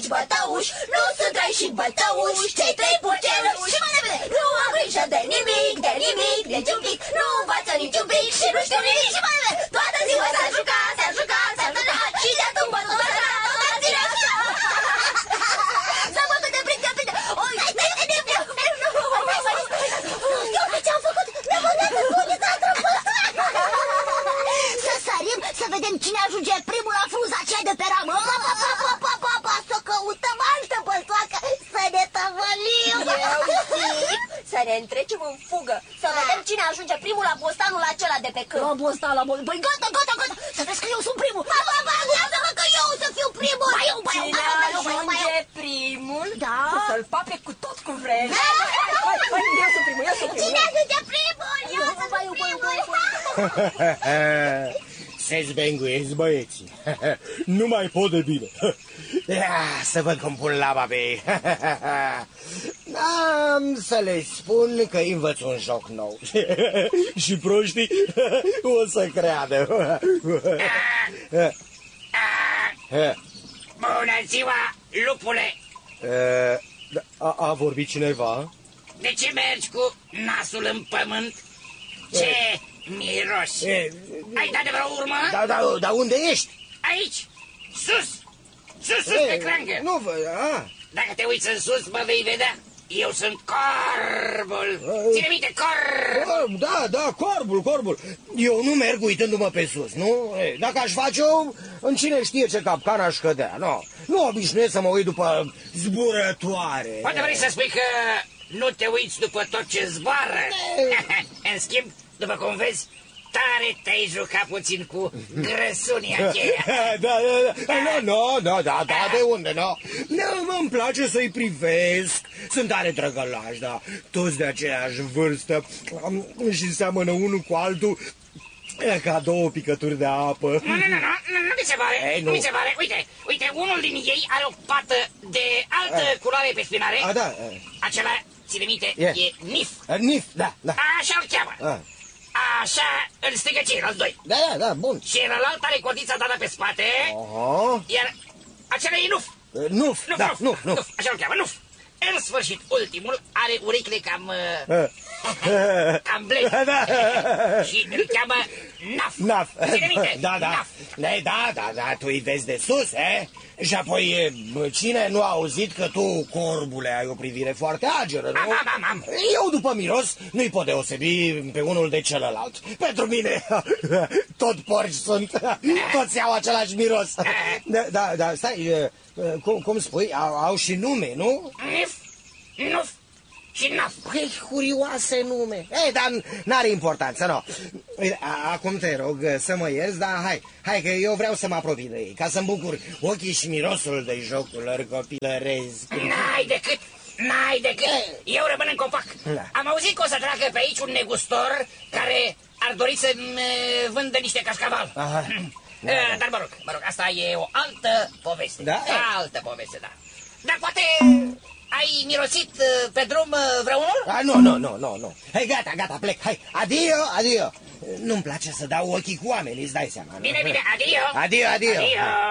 treci bătăuși, nu sunt trei și bătăuși, cei trei purceluși. Și mai repede, nu am grijă de nimic, nici un pic, nu învață niciun pic și nu știu nimic. Și mai repede, toată ziua s-a jucat, și de atunci bătut toată ziua. S-a făcut de prinde. Ce-am făcut? Să sărim, să vedem cine ajunge primul la frunza aceea de pe ramă. Să căutăm altă băltoacă, să ne tăvălim. Să ne întrecem în fugă, să vedem cine ajunge primul la bostanul acela de pe câmp. La bostan, Păi gata, să vezi că eu sunt primul. Lasă-mă că eu să fiu primul. Cine ajunge primul, să-l pape cu tot cu vreme. Eu sunt primul. Cine ajunge primul? Eu sunt primul. Se zbenguiesc băieții. Nu mai pot de bine. Să văd cum pun laba pe ei. Am să le spun că învăț un joc nou. Și proștii o să creadă. Bună ziua, lupule! A vorbit cineva? De ce mergi cu nasul în pământ? Ce miros! Ai dat de vreo urmă? Dar unde ești? Aici, sus pe creangă. Nu văd, Dacă te uiți în sus, mă vei vedea. Eu sunt corbul. Ține minte, corb. Da, corbul. Eu nu merg uitându-mă pe sus, nu? Dacă aș face-o, în cine știe ce capcan aș cădea, nu obișnuiesc să mă uit după zburătoare. Poate vrei să spui că nu te uiți după tot ce zboară. În schimb, după cum vezi, tare te-ai jucat puțin cu grăsunii aceia. De unde, îmi place să-i privesc. Sunt tare drăgălași, toți de aceeași vârstă și seamănă unul cu altul ca două picături de apă. Nu mi se pare, nu mi se pare. Uite, unul din ei are o pată de altă culoare pe spinare. Acela, ține minte, e Nif. Nif, da. Așa-l cheamă. Așa îl strigă ceilalți doi. Da, bun. Și celălalt are codița dată pe spate. Iar acela e Nuf. Nuf. Așa-l cheamă, Nuf. În sfârșit, ultimul are urechile cam blede. Și îl cheamă Naf. Ține minte? Da, tu îi vezi de sus, Și apoi, cine nu a auzit că tu, corbule, ai o privire foarte ageră, nu? Am. Eu, după miros, nu-i pot deosebi pe unul de celălalt. Pentru mine, tot porci sunt, toți au același miros. Da, stai, cum spui, au și nume, nu? Nuf și Naf. Păi, curioase nume. Dar n-are importanță, nu. Acum te rog să mă ierți, dar hai că eu vreau să mă apropii de ei, ca să-mi bucur ochii și mirosul de jocul lor copilăresc. N-ai decât. Eu rămân în copac. Am auzit că o să treacă pe aici un negustor care ar dori să-mi vândă niște cașcaval. Dar mă rog, asta e o altă poveste. Altă poveste, da. Dar poate... Ai mirosit pe drum vreunul? Nu. Hai, gata, plec. Hai, adio. Nu-mi place să dau ochii cu oamenii, îți dai seama. Bine, adio. Adio.